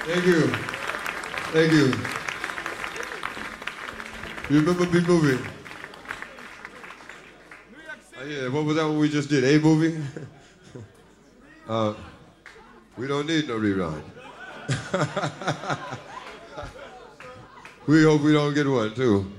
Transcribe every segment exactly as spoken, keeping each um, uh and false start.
Thank you. Thank you. You remember B movie? Oh, yeah, what was that one we just did? A movie? uh, we don't need no rerun. We hope we don't get one, too.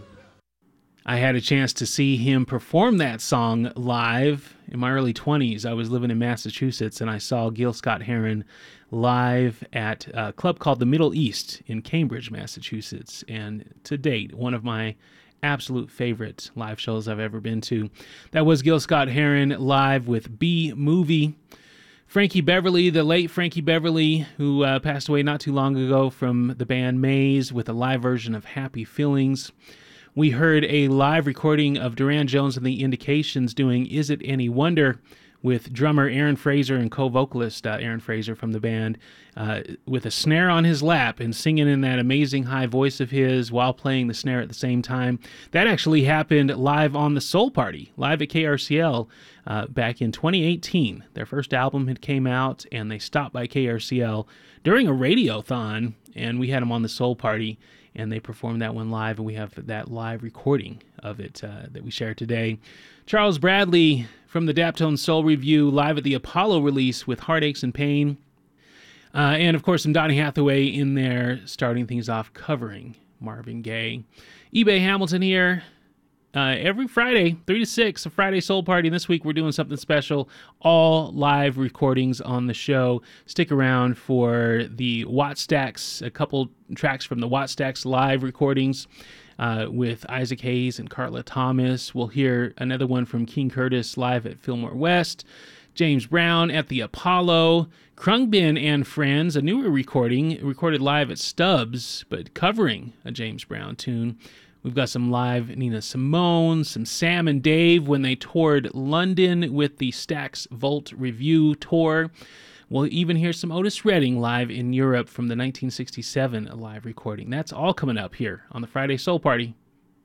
I had a chance to see him perform that song live in my early twenties. I was living in Massachusetts, and I saw Gil Scott-Heron live at a club called the Middle East in Cambridge, Massachusetts. And to date, one of my absolute favorite live shows I've ever been to. That was Gil Scott-Heron live with B Movie. Frankie Beverly, the late Frankie Beverly, who uh, passed away not too long ago, from the band Maze, with a live version of Happy Feelings. We heard a live recording of Duran Jones and the Indications doing Is It Any Wonder, with drummer Aaron Fraser and co-vocalist uh, Aaron Fraser from the band, uh, with a snare on his lap and singing in that amazing high voice of his while playing the snare at the same time. That actually happened live on the Soul Party, live at K R C L uh, back in twenty eighteen. Their first album had came out, and they stopped by K R C L during a radiothon, and we had them on the Soul Party, and they performed that one live, and we have that live recording of it uh, that we share today. Charles Bradley from the Daptone Soul Review, live at the Apollo release with Heartaches and Pain. Uh, and, of course, some Donny Hathaway in there, starting things off covering Marvin Gaye. eBay Hamilton here. Uh, every Friday, three to six, a Friday Soul Party. And this week we're doing something special, all live recordings on the show. Stick around for the Watt Stacks, a couple tracks from the Watt Stacks live recordings uh, with Isaac Hayes and Carla Thomas. We'll hear another one from King Curtis live at Fillmore West. James Brown at the Apollo. Krungbin and Friends, a newer recording, recorded live at Stubbs, but covering a James Brown tune. We've got some live Nina Simone, some Sam and Dave when they toured London with the Stax Volt Review Tour. We'll even hear some Otis Redding live in Europe from the nineteen sixty-seven live recording. That's all coming up here on the Friday Soul Party.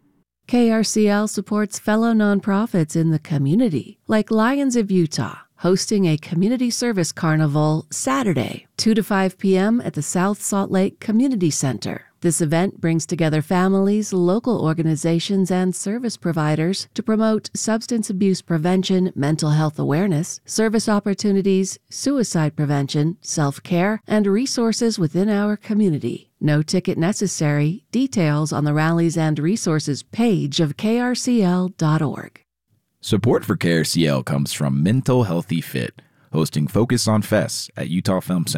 K R C L supports fellow nonprofits in the community, like Lions of Utah, hosting a community service carnival Saturday, two to five p.m. at the South Salt Lake Community Center. This event brings together families, local organizations, and service providers to promote substance abuse prevention, mental health awareness, service opportunities, suicide prevention, self-care, and resources within our community. No ticket necessary. Details on the Rallies and Resources page of K R C L dot org. Support for K R C L comes from Mental Healthy Fit, hosting Focus on Fests at Utah Film Center.